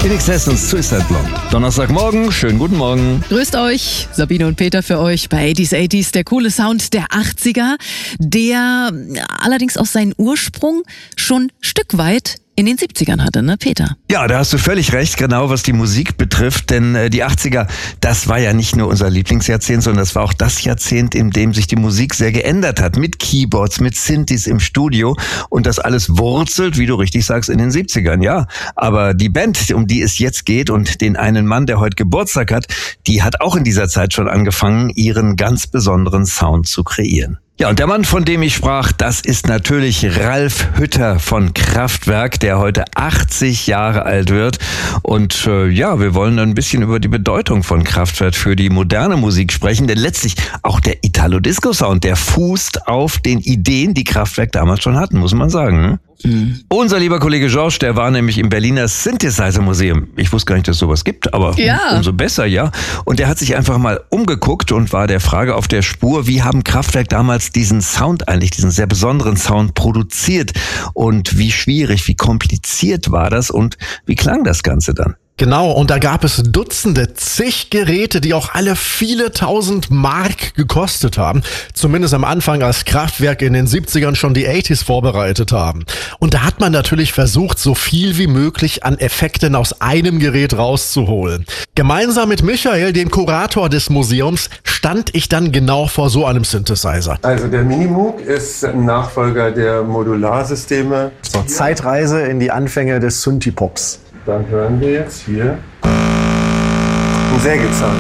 INXS und Suicide Blonde. Donnerstagmorgen, schönen guten Morgen. Grüßt euch, Sabine und Peter für euch bei 80s, der coole Sound der 80er, der allerdings auch seinen Ursprung schon ein Stück weit in den 70ern hatte, ne Peter? Ja, da hast du völlig recht, genau was die Musik betrifft, denn die 80er, das war ja nicht nur unser Lieblingsjahrzehnt, sondern das war auch das Jahrzehnt, in dem sich die Musik sehr geändert hat, mit Keyboards, mit Synthes im Studio und das alles wurzelt, wie du richtig sagst, in den 70ern, ja. Aber die Band, um die es jetzt geht und den einen Mann, der heute Geburtstag hat, die hat auch in dieser Zeit schon angefangen, ihren ganz besonderen Sound zu kreieren. Ja, und der Mann, von dem ich sprach, das ist natürlich Ralf Hütter von Kraftwerk, der heute 80 Jahre alt wird. Und ja, wir wollen ein bisschen über die Bedeutung von Kraftwerk für die moderne Musik sprechen, denn letztlich auch der Italo-Disco-Sound, der fußt auf den Ideen, die Kraftwerk damals schon hatten, muss man sagen, ne? Unser lieber Kollege George, der war nämlich im Berliner Synthesizer-Museum. Ich wusste gar nicht, dass es sowas gibt, aber umso besser, ja. Und der hat sich einfach mal umgeguckt und war der Frage auf der Spur, wie haben Kraftwerk damals diesen Sound eigentlich, diesen sehr besonderen Sound produziert und wie schwierig, wie kompliziert war das und wie klang das Ganze dann? Genau, und da gab es Dutzende, zig Geräte, die auch alle viele tausend Mark gekostet haben. Zumindest am Anfang, als Kraftwerk in den 70ern schon die 80s vorbereitet haben. Und da hat man natürlich versucht, so viel wie möglich an Effekten aus einem Gerät rauszuholen. Gemeinsam mit Michael, dem Kurator des Museums, stand ich dann genau vor so einem Synthesizer. Also der Minimoog ist ein Nachfolger der Modularsysteme. So, Zeitreise in die Anfänge des Synthie-Pops. Dann hören wir jetzt hier einen Sägezahn.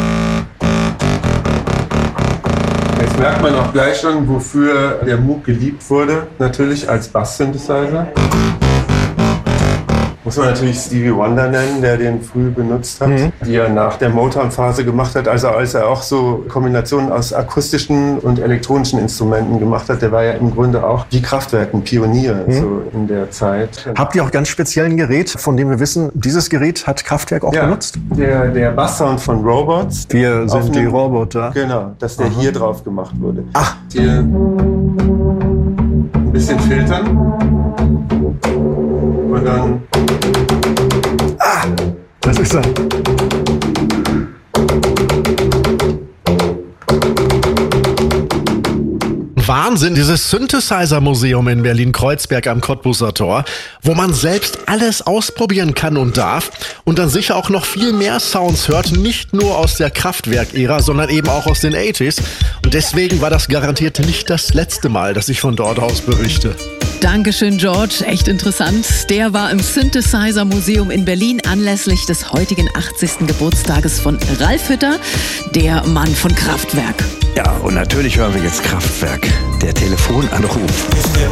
Jetzt merkt man auch gleich schon, wofür der Moog geliebt wurde. Natürlich als Bass-Synthesizer. Muss man natürlich Stevie Wonder nennen, der den früh benutzt hat, die er nach der Motown-Phase gemacht hat. Also als er auch so Kombinationen aus akustischen und elektronischen Instrumenten gemacht hat, der war ja im Grunde auch wie Kraftwerk ein Pionier so in der Zeit. Habt ihr auch ganz speziell ein Gerät, von dem wir wissen, dieses Gerät hat Kraftwerk auch benutzt? Der Basssound von Robots. Wir sind die Roboter. Genau, dass der hier drauf gemacht wurde. Ach. Hier ein bisschen filtern. Und dann... Das ist er. Wahnsinn, dieses Synthesizer-Museum in Berlin-Kreuzberg am Kottbusser Tor, wo man selbst alles ausprobieren kann und darf und dann sicher auch noch viel mehr Sounds hört, nicht nur aus der Kraftwerk-Ära, sondern eben auch aus den 80s. Und deswegen war das garantiert nicht das letzte Mal, dass ich von dort aus berichte. Dankeschön, George. Echt interessant. Der war im Synthesizer-Museum in Berlin anlässlich des heutigen 80. Geburtstages von Ralf Hütter, der Mann von Kraftwerk. Ja, und natürlich hören wir jetzt Kraftwerk, der Telefonanruf.